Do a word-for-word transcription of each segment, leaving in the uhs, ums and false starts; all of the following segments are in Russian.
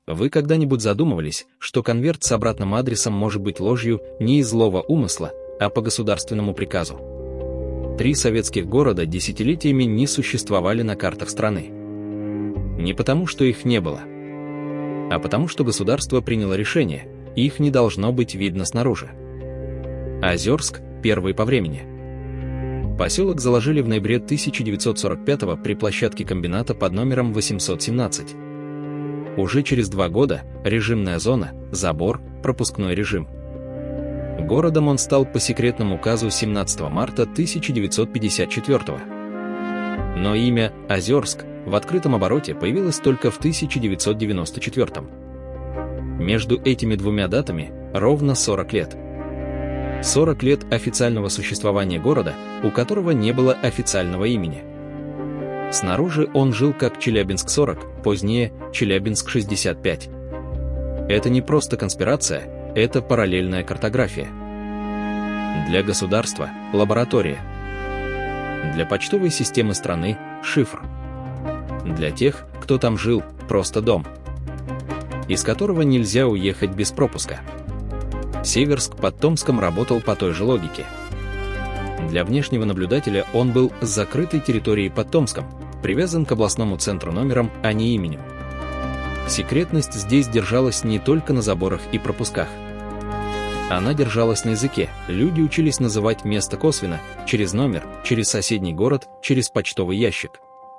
Вы когда-нибудь задумывались, что конверт с обратным адресом может быть ложью не из злого умысла, а по государственному приказу? Три советских города десятилетиями не существовали на картах страны. Не потому, что их не было, а потому, что государство приняло решение, их не должно быть видно снаружи. Озерск – первый по времени. Поселок заложили в ноябре тысяча девятьсот сорок пятого при площадке комбината под номером восемьсот семнадцать. Уже через два года режимная зона, забор, пропускной режим. Городом он стал по секретному указу семнадцатого марта тысяча девятьсот пятьдесят четвёртого. Но имя Озерск в открытом обороте появилось только в тысяча девятьсот девяносто четвёртом. Между этими двумя датами ровно сорок лет. сорок лет официального существования города, у которого не было официального имени. Снаружи он жил как Челябинск сорок, позднее Челябинск шестьдесят пять. Это не просто конспирация, это параллельная картография. Для государства – лаборатория. Для почтовой системы страны – шифр. Для тех, кто там жил, просто дом, из которого нельзя уехать без пропуска. Северск под Томском работал по той же логике. Для внешнего наблюдателя он был с закрытой территорией под Томском, привязан к областному центру номером, а не именем. Секретность здесь держалась не только на заборах и пропусках. Она держалась на языке, люди учились называть место косвенно, через номер, через соседний город, через почтовый ящик.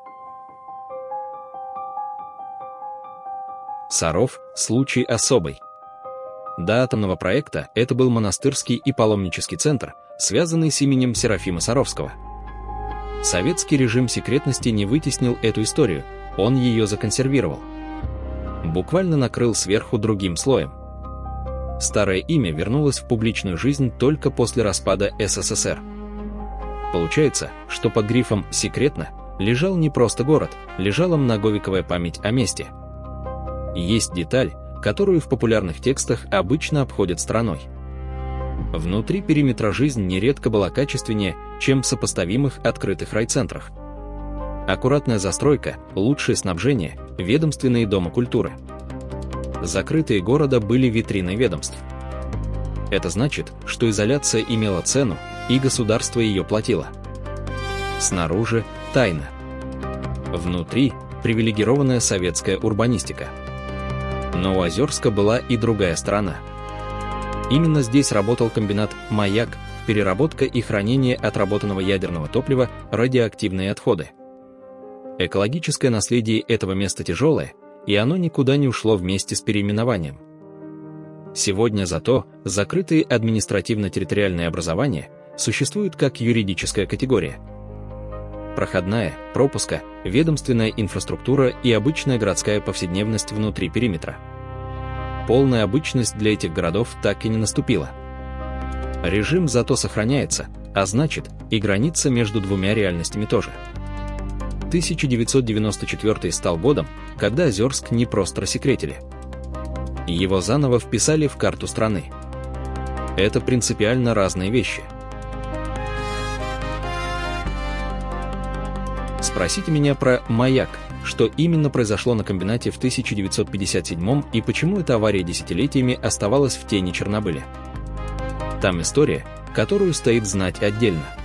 Саров – случай особый. До атомного проекта это был монастырский и паломнический центр, связанный с именем Серафима Саровского. Советский режим секретности не вытеснил эту историю, он ее законсервировал. Буквально накрыл сверху другим слоем. Старое имя вернулось в публичную жизнь только после распада эс эс эс эр. Получается, что под грифом «секретно» лежал не просто город, лежала многовековая память о месте. Есть деталь, которую в популярных текстах обычно обходят стороной. Внутри периметра жизнь нередко была качественнее, чем в сопоставимых открытых райцентрах. Аккуратная застройка, лучшее снабжение, ведомственные дома культуры. Закрытые города были витриной ведомств. Это значит, что изоляция имела цену, и государство ее платило. Снаружи – тайна. Внутри – привилегированная советская урбанистика. Но у Озерска была и другая сторона. Именно здесь работал комбинат «Маяк», переработка и хранение отработанного ядерного топлива, радиоактивные отходы. Экологическое наследие этого места тяжелое, и оно никуда не ушло вместе с переименованием. Сегодня зато закрытые административно-территориальные образования существуют как юридическая категория. Проходная, пропуска, ведомственная инфраструктура и обычная городская повседневность внутри периметра. Полная обычность для этих городов так и не наступила. Режим зато сохраняется, а значит, и граница между двумя реальностями тоже. тысяча девятьсот девяносто четвёртый стал годом, когда Озерск не просто рассекретили. Его заново вписали в карту страны. Это принципиально разные вещи. Спросите меня про «Маяк», что именно произошло на комбинате в тысяча девятьсот пятьдесят седьмом и почему эта авария десятилетиями оставалась в тени Чернобыля. Там история, которую стоит знать отдельно.